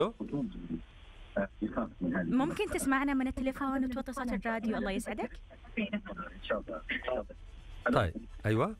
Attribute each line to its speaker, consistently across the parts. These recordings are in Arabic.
Speaker 1: ممكن تسمعنا من التليفون وتوطي صوت الراديو؟ الله يسعدك.
Speaker 2: طيب أيوة.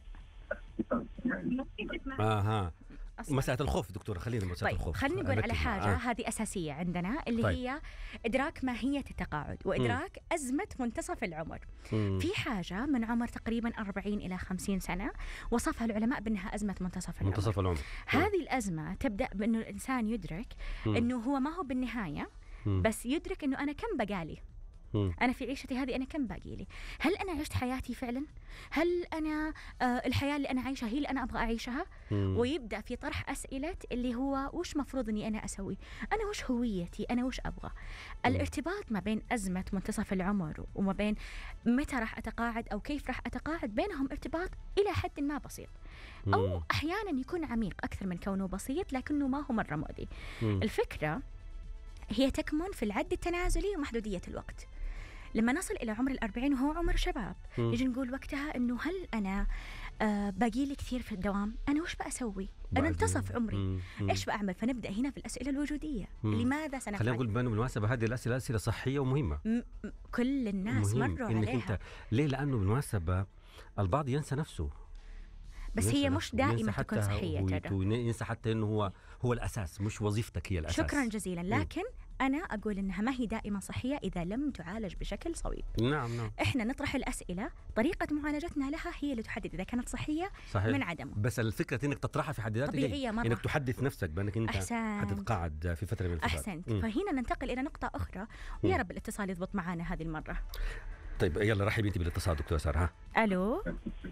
Speaker 2: مسألة الخوف دكتورة، خلينا مسألة الخوف.
Speaker 1: خلينا نقول على حاجة هذه أساسية عندنا اللي هي إدراك ماهية التقاعد وإدراك أزمة منتصف العمر. في حاجة من عمر تقريبا 40 إلى 50 سنة وصفها العلماء بأنها أزمة منتصف العمر. هذه الأزمة تبدأ بأنه الإنسان يدرك أنه هو ما هو بالنهاية، بس يدرك أنه أنا كم بقالي، أنا في عيشتي هذه أنا كم باقي لي؟ هل أنا عشت حياتي فعلا؟ هل أنا الحياة اللي أنا عايشها هي اللي أنا أبغى أعيشها؟ ويبدأ في طرح أسئلة اللي هو وش مفروض أني أنا أسوي؟ أنا وش هويتي؟ أنا وش أبغى؟ الارتباط ما بين أزمة منتصف العمر وما بين متى راح أتقاعد أو كيف راح أتقاعد بينهم ارتباط إلى حد ما بسيط، أو أحيانا يكون عميق أكثر من كونه بسيط لكنه ما هو مرة مؤذي. الفكرة هي تكمن في العد التنازلي ومحدودية الوقت. لما نصل إلى عمر 40 وهو عمر شباب، يجي نقول وقتها إنه هل أنا باقي لي كثير في الدوام؟ أنا وش بأسوي؟ أنا انتصف عمري، إيش بأعمل؟ فنبدأ هنا في الأسئلة الوجودية. لماذا سنفعل؟
Speaker 2: خلينا نقول بالمناسبة هذه الأسئلة أسئلة صحية ومهمة.
Speaker 1: كل الناس مروا عليها.
Speaker 2: انت ليه؟ لأنه بالمناسبة البعض ينسى نفسه،
Speaker 1: بس هي مش دائما تكون صحية ترى.
Speaker 2: ينسى حتى إنه هو الأساس، مش وظيفتك هي الأساس.
Speaker 1: شكرا جزيلا. لكن أنا أقول إنها ما هي دائما صحية إذا لم تعالج بشكل صويب.
Speaker 2: نعم.
Speaker 1: إحنا نطرح الأسئلة، طريقة معالجتنا لها هي اللي تحدد إذا كانت صحية صحيح. من عدمه.
Speaker 2: بس الفكرة إنك تطرحها في حد ذاتها طبيعية مرة. إنك تحدث نفسك بأنك أنت حتتقاعد في فترة من الفترات.
Speaker 1: أحسنت. فهنا ننتقل إلى نقطة أخرى، ويا رب الاتصال يضبط معانا هذه المرة.
Speaker 2: طيب يلا رحبي أنت بالاتصال دكتورة سارة.
Speaker 1: ألو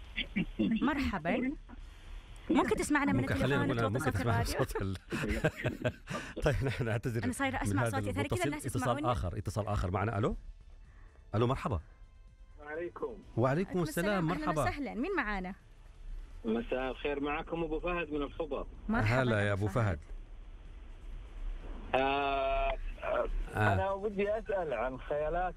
Speaker 1: مرحبا، ممكن تسمعنا من التليفون وتوطي صوت الراديو؟
Speaker 2: طيب نحن نعتذر،
Speaker 1: أنا صايرة أسمع صوتي ثاني كذا الناس يسمعوني.
Speaker 2: اتصال آخر معنا. ألو مرحبا. وعليكم السلام. مرحبا.
Speaker 1: أهلا وسهلا، مين معانا؟
Speaker 3: مساء الخير، معكم أبو فهد من الخبر.
Speaker 2: هلا يا أبو فهد.
Speaker 3: أنا ودي أسأل عن خيالات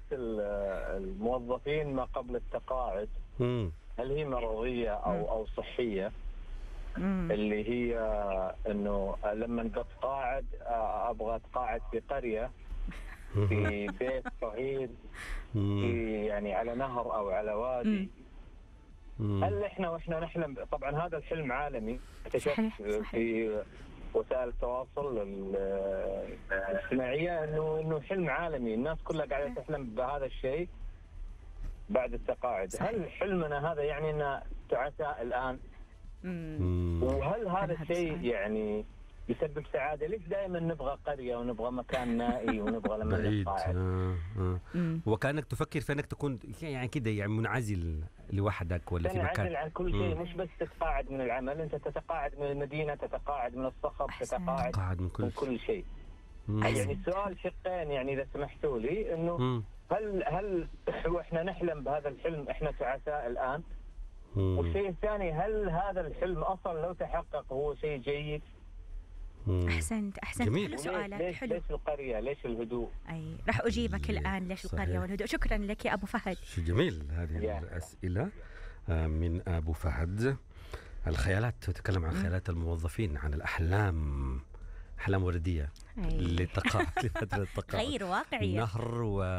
Speaker 3: الموظفين ما قبل التقاعد. هل هي مرضية أو صحية؟ اللي هي إنه لما بتقاعد أبغى أتقاعد في قرية، في بيت صغير، في يعني على نهر أو على وادي. هل إحنا نحلم؟ طبعا هذا الحلم عالمي، اكتشفت في وسائل التواصل الاجتماعية إنه حلم عالمي، الناس كلها قاعدة تحلم بهذا الشيء بعد التقاعد. هل حلمنا هذا يعني أن تعساء الآن؟ وهل هذا الشيء يعني يسبب سعادة؟ ليش دائما نبغى قرية ونبغى مكان نائي ونبغى لما نتقاعد؟
Speaker 2: وكأنك تفكر في أنك تكون يعني كده يعني منعزل لوحدك ولا في مكان
Speaker 3: منعزل عن كل شيء، مش بس تتقاعد من العمل، أنت تتقاعد من المدينة، تتقاعد من الصخب، تتقاعد من كل شيء. يعني السؤال شقين يعني إذا سمحتوا لي، إنه هل وإحنا نحلم بهذا الحلم إحنا تعساء الآن؟ والشيء الثاني، هل هذا الحلم أصلا لو تحقق هو شيء جيد؟
Speaker 1: أحسنت حلو سؤالك. حلو.
Speaker 3: ليش القرية؟ ليش الهدوء؟
Speaker 1: أي راح أجيبك الآن ليش القرية والهدوء. شكرا لك يا أبو فهد.
Speaker 2: جميل هذه الأسئلة من أبو فهد. الخيالات، تتكلم عن خيالات الموظفين، عن الأحلام، أحلام وردية لفترة التقاعد،
Speaker 1: غير واقعية،
Speaker 2: نهر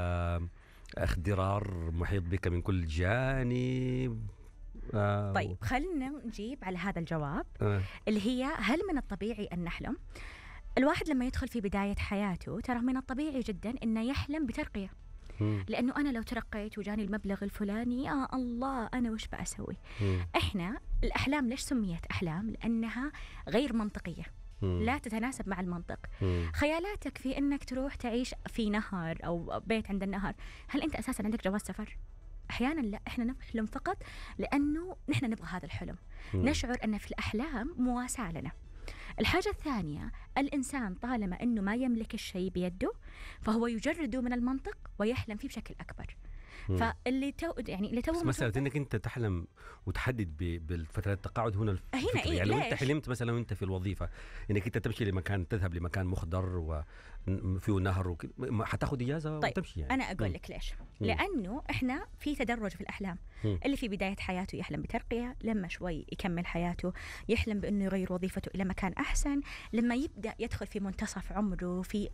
Speaker 2: واخضرار محيط بك من كل جانب.
Speaker 1: طيب خلينا نجيب على هذا الجواب اللي هي هل من الطبيعي أن نحلم؟ الواحد لما يدخل في بداية حياته ترى من الطبيعي جدا أنه يحلم بترقية، لأنه أنا لو ترقيت وجاني المبلغ الفلاني يا الله أنا وش بأسوي؟ إحنا الأحلام ليش سميت أحلام؟ لأنها غير منطقية، لا تتناسب مع المنطق. خيالاتك في أنك تروح تعيش في نهر أو بيت عند النهر، هل أنت أساسا عندك جواز سفر؟ أحيانا لا، إحنا نحلم فقط لأنه نحن نبغى هذا الحلم، نشعر أن في الأحلام مواساة لنا. الحاجة الثانية، الإنسان طالما أنه ما يملك الشيء بيده فهو يجرده من المنطق ويحلم فيه بشكل أكبر. فاللي يعني اللي تو
Speaker 2: مساله انك انت تحلم وتحدد بالفترات التقاعد هنا
Speaker 1: إيه؟
Speaker 2: يعني لو انت حلمت مثلا وانت في الوظيفه انك انت تمشي لمكان، تذهب لمكان مخضر وفيه نهر حتاخذ اجازه
Speaker 1: طيب
Speaker 2: وتمشي يعني.
Speaker 1: انا اقول لك ليش. لانه احنا في تدرج في الاحلام. اللي في بدايه حياته يحلم بترقيه، لما شوي يكمل حياته يحلم بانه يغير وظيفته الى مكان احسن، لما يبدا يدخل في منتصف عمره في